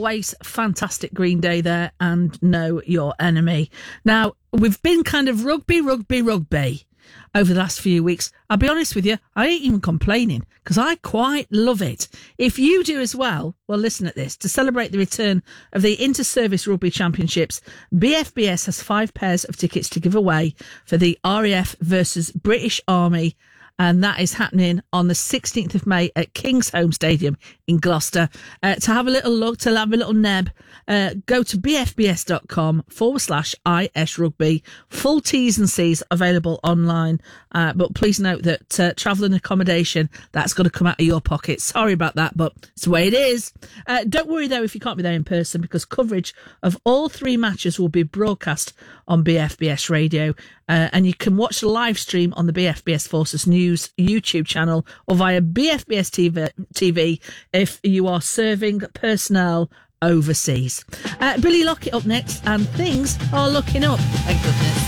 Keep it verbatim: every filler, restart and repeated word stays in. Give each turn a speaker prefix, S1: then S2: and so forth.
S1: always, fantastic Green Day there, and Know Your Enemy. Now, we've been kind of rugby, rugby, rugby over the last few weeks. I'll be honest with you, I ain't even complaining, because I quite love it. If you do as well, well, listen at this. To celebrate the return of the Inter-Service Rugby Championships, B F B S has five pairs of tickets to give away for the R A F versus British Army, and that is happening on the sixteenth of May at Kingsholm Stadium in Gloucester. Uh, to have a little look, to have a little neb, uh, go to bfbs.com forward slash IS Rugby. Full T's and C's available online. Uh, but please note that uh, travel and accommodation, that's got to come out of your pocket. Sorry about that, but it's the way it is. Uh, don't worry, though, if you can't be there in person, because coverage of all three matches will be broadcast on B F B S Radio. Uh, and you can watch the live stream on the B F B S Forces News YouTube channel or via B F B S T V, T V if you are serving personnel overseas. Uh, Billy Lockett up next, and things are looking up. Thank goodness.